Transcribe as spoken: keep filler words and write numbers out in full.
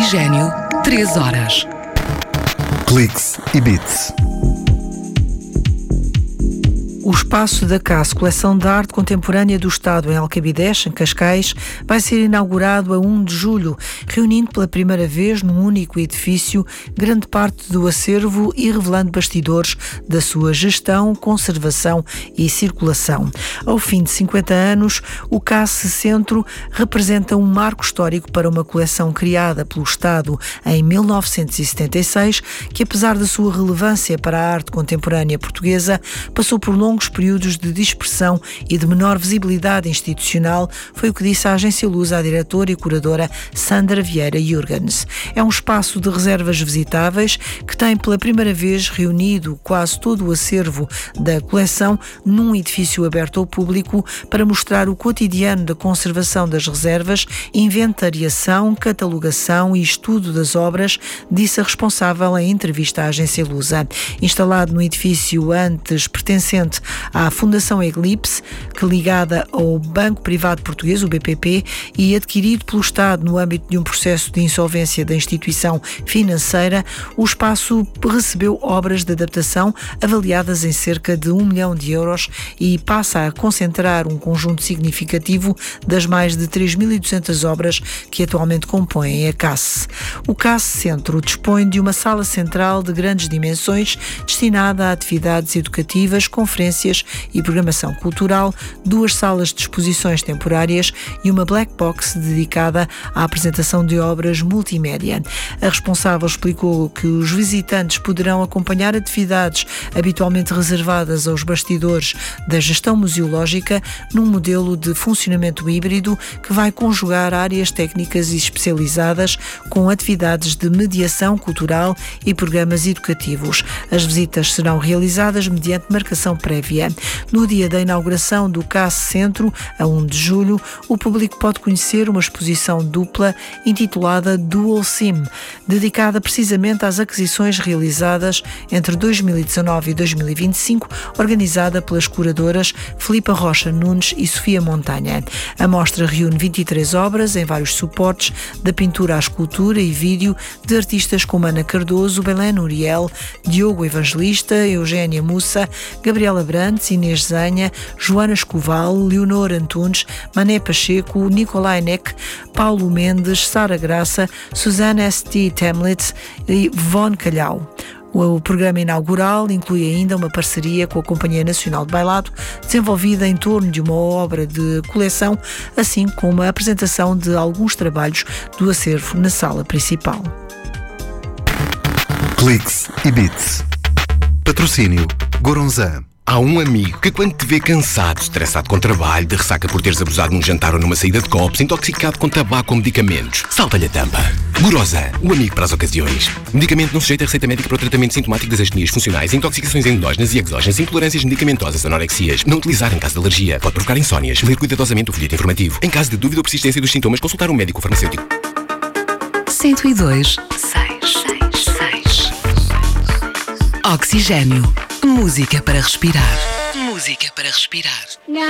Oxigênio, três horas. Cliques e Beats. O espaço da C A S, Coleção de Arte Contemporânea do Estado, em Alcabidez, em Cascais, vai ser inaugurado a primeiro de julho, reunindo pela primeira vez num único edifício grande parte do acervo e revelando bastidores da sua gestão, conservação e circulação. Ao fim de cinquenta anos, o C A S Centro representa um marco histórico para uma coleção criada pelo Estado em mil novecentos e setenta e seis, que apesar da sua relevância para a arte contemporânea portuguesa, passou por longos períodos de dispersão e de menor visibilidade institucional, foi o que disse a agência Luz à diretora e curadora Sandra Vieira Jurgens. É um espaço de reservas visitáveis que tem pela primeira vez reunido quase todo o acervo da coleção num edifício aberto ao público para mostrar o cotidiano da conservação das reservas, inventariação, catalogação e estudo das obras, disse a responsável em entrevista à agência Lusa. Instalado no edifício antes pertencente à Fundação Eclipse, que ligada ao Banco Privado Português, o B P P, e adquirido pelo Estado no âmbito de um processo de insolvência da instituição financeira, o espaço recebeu obras de adaptação avaliadas em cerca de um milhão de euros e passa a concentrar um conjunto significativo das mais de três mil e duzentas obras que atualmente compõem a C A S. O C A S Centro dispõe de uma sala central de grandes dimensões destinada a atividades educativas, conferências e programação cultural, duas salas de exposições temporárias e uma black box dedicada à apresentação de obras multimédia. A responsável explicou que os visitantes poderão acompanhar atividades habitualmente reservadas aos bastidores da gestão museológica num modelo de funcionamento híbrido que vai conjugar áreas técnicas e especializadas com atividades de mediação cultural e programas educativos. As visitas serão realizadas mediante marcação prévia. No dia da inauguração do C A S Centro, a primeiro de julho, o público pode conhecer uma exposição dupla intitulada Dual SIM, dedicada precisamente às aquisições realizadas entre dois mil e dezanove e dois mil e vinte e cinco, organizada pelas curadoras Filipa Rocha Nunes e Sofia Montanha. A mostra reúne vinte e três obras em vários suportes, da pintura à escultura e vídeo, de artistas como Ana Cardoso, Belén Uriel, Diogo Evangelista, Eugénia Mussa, Gabriela Brandes, Inês Zanha, Joana Escoval, Leonor Antunes, Mané Pacheco, Nicolai Neck, Paulo Mendes, Sara Graça, Susana S T Temlitz e Von Calhau. O programa inaugural inclui ainda uma parceria com a Companhia Nacional de Bailado, desenvolvida em torno de uma obra de coleção, assim como a apresentação de alguns trabalhos do acervo na sala principal. Cliques e Beats. Patrocínio Goronzan. Há um amigo que quando te vê cansado, estressado com trabalho, de ressaca por teres abusado num jantar ou numa saída de copos, intoxicado com tabaco ou medicamentos, salta-lhe a tampa. Goronzan, o amigo para as ocasiões. Medicamento não sujeito a receita médica para o tratamento sintomático das astenias funcionais, intoxicações endógenas e exógenas, intolerâncias medicamentosas, anorexias. Não utilizar em caso de alergia. Pode provocar insónias. Ler cuidadosamente o folheto informativo. Em caso de dúvida ou persistência dos sintomas, consultar um médico farmacêutico. cento e dois, seis, seis, seis. Oxigênio. Música para respirar. Música para respirar.